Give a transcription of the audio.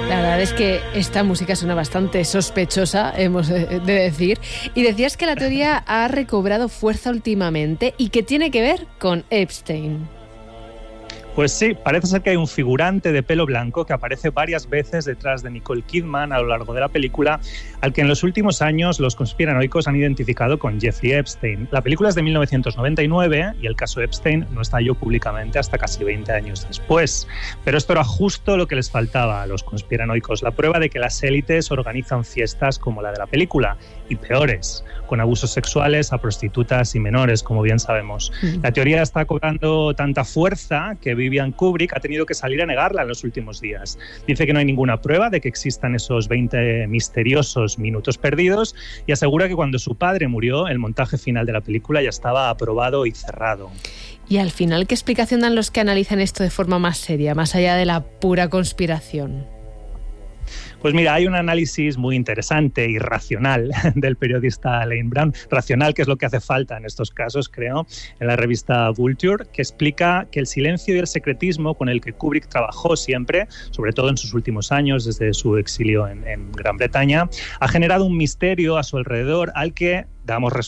La verdad es que esta música suena bastante sospechosa, hemos de decir. Y decías que la teoría ha recobrado fuerza últimamente y que tiene que ver con Epstein. Pues sí, parece ser que hay un figurante de pelo blanco que aparece varias veces detrás de Nicole Kidman a lo largo de la película, al que en los últimos años los conspiranoicos han identificado con Jeffrey Epstein. La película es de 1999 y el caso Epstein no estalló públicamente hasta casi 20 años después. Pero esto era justo lo que les faltaba a los conspiranoicos, la prueba de que las élites organizan fiestas como la de la película, y peores, con abusos sexuales a prostitutas y menores, como bien sabemos. La teoría está cobrando tanta fuerza que Vivian Kubrick ha tenido que salir a negarla en los últimos días. Dice que no hay ninguna prueba de que existan esos 20 misteriosos minutos perdidos y asegura que cuando su padre murió, el montaje final de la película ya estaba aprobado y cerrado. Y al final, ¿qué explicación dan los que analizan esto de forma más seria, más allá de la pura conspiración? Pues mira, hay un análisis muy interesante y racional del periodista Lane Brown, racional, que es lo que hace falta en estos casos, creo, en la revista Vulture, que explica que el silencio y el secretismo con el que Kubrick trabajó siempre, sobre todo en sus últimos años, desde su exilio en Gran Bretaña, ha generado un misterio a su alrededor al que damos